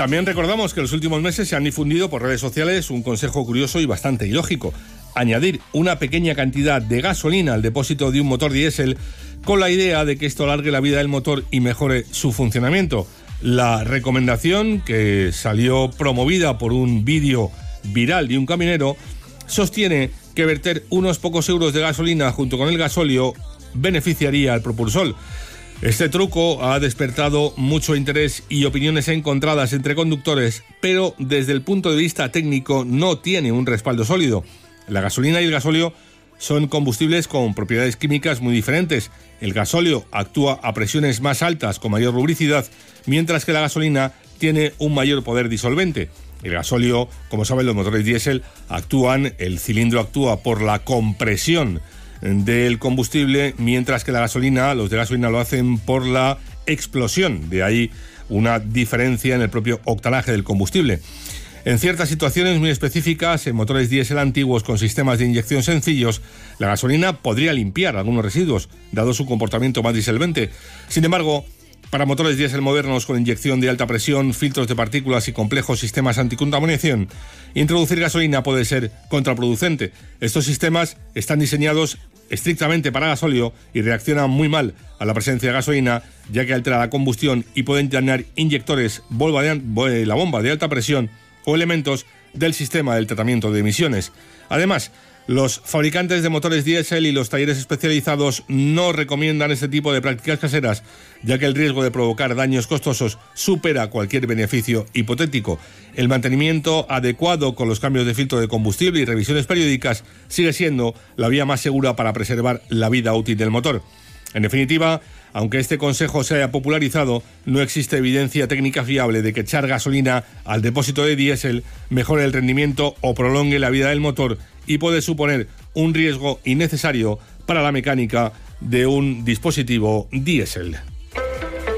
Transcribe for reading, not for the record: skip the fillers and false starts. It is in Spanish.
También recordamos que en los últimos meses se han difundido por redes sociales un consejo curioso y bastante ilógico: añadir una pequeña cantidad de gasolina al depósito de un motor diésel con la idea de que esto alargue la vida del motor y mejore su funcionamiento. La recomendación, que salió promovida por un vídeo viral de un camionero, sostiene que verter unos pocos euros de gasolina junto con el gasóleo beneficiaría al propulsor. Este truco ha despertado mucho interés y opiniones encontradas entre conductores, pero desde el punto de vista técnico no tiene un respaldo sólido. La gasolina y el gasóleo son combustibles con propiedades químicas muy diferentes. El gasóleo actúa a presiones más altas con mayor lubricidad, mientras que la gasolina tiene un mayor poder disolvente. El gasóleo, como saben los motores diésel, el cilindro actúa por la compresión del combustible, mientras que los de gasolina lo hacen por la explosión. De ahí una diferencia en el propio octanaje del combustible. En ciertas situaciones muy específicas, en motores diésel antiguos con sistemas de inyección sencillos, la gasolina podría limpiar algunos residuos, dado su comportamiento más disolvente. Sin embargo, para motores diésel modernos con inyección de alta presión, filtros de partículas y complejos sistemas anticontaminación, introducir gasolina puede ser contraproducente. Estos sistemas están diseñados estrictamente para gasóleo y reaccionan muy mal a la presencia de gasolina, ya que altera la combustión y pueden dañar inyectores, la bomba de alta presión o elementos del sistema del tratamiento de emisiones. Además, los fabricantes de motores diésel y los talleres especializados no recomiendan este tipo de prácticas caseras, ya que el riesgo de provocar daños costosos supera cualquier beneficio hipotético. El mantenimiento adecuado con los cambios de filtro de combustible y revisiones periódicas sigue siendo la vía más segura para preservar la vida útil del motor. En definitiva, aunque este consejo se haya popularizado, no existe evidencia técnica fiable de que echar gasolina al depósito de diésel mejore el rendimiento o prolongue la vida del motor, y puede suponer un riesgo innecesario para la mecánica de un dispositivo diésel.